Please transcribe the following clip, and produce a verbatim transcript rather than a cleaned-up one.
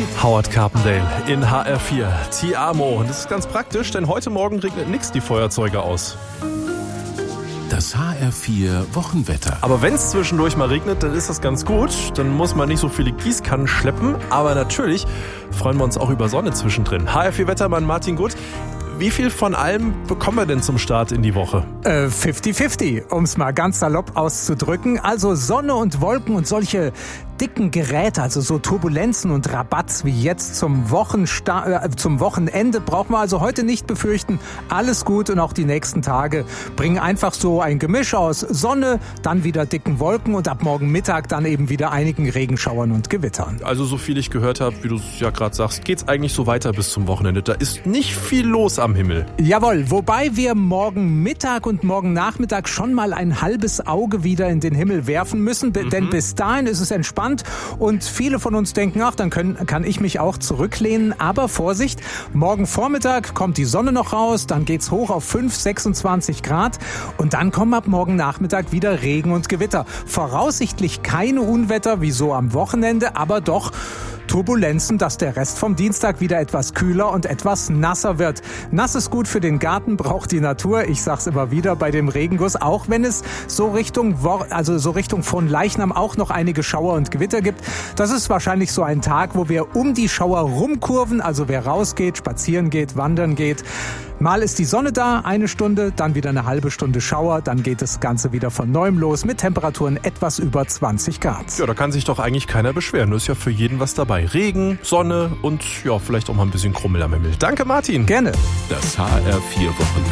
Howard Carpendale in H R vier. Ti amo. Und das ist ganz praktisch, denn heute Morgen regnet nix die Feuerzeuge aus. Das H R vier Wochenwetter. Aber wenn es zwischendurch mal regnet, dann ist das ganz gut. Dann muss man nicht so viele Gießkannen schleppen. Aber natürlich freuen wir uns auch über Sonne zwischendrin. H R vier Wettermann Martin Gutt. Wie viel von allem bekommen wir denn zum Start in die Woche? Äh, fifty fifty, um es mal ganz salopp auszudrücken. Also Sonne und Wolken und solche dicken Geräte, also so Turbulenzen und Rabatz wie jetzt zum, Wochensta- äh, zum Wochenende, brauchen wir also heute nicht befürchten. Alles gut und auch die nächsten Tage bringen einfach so ein Gemisch aus Sonne, dann wieder dicken Wolken und ab morgen Mittag dann eben wieder einigen Regenschauern und Gewittern. Also so viel ich gehört habe, wie du es ja gerade sagst, geht's eigentlich so weiter bis zum Wochenende. Da ist nicht viel los am Himmel. Jawohl, wobei wir morgen Mittag und morgen Nachmittag schon mal ein halbes Auge wieder in den Himmel werfen müssen, mhm. denn bis dahin ist es entspannt und viele von uns denken, ach, dann können, kann ich mich auch zurücklehnen, aber Vorsicht, morgen Vormittag kommt die Sonne noch raus, dann geht's hoch auf fünf, sechsundzwanzig Grad und dann kommen ab morgen Nachmittag wieder Regen und Gewitter. Voraussichtlich keine Unwetter wie so am Wochenende, aber doch Turbulenzen, dass der Rest vom Dienstag wieder etwas kühler und etwas nasser wird. Nass ist gut für den Garten, braucht die Natur. Ich sag's immer wieder bei dem Regenguss, auch wenn es so Richtung, also so Richtung von Leichnam auch noch einige Schauer und Gewitter gibt. Das ist wahrscheinlich so ein Tag, wo wir um die Schauer rumkurven, also wer rausgeht, spazieren geht, wandern geht. Mal ist die Sonne da, eine Stunde, dann wieder eine halbe Stunde Schauer, dann geht das Ganze wieder von neuem los mit Temperaturen etwas über zwanzig Grad. Ja, da kann sich doch eigentlich keiner beschweren. Da ist ja für jeden was dabei. Regen, Sonne und ja, vielleicht auch mal ein bisschen Krummel am Himmel. Danke, Martin. Gerne. Das H R vier Wochenwetter.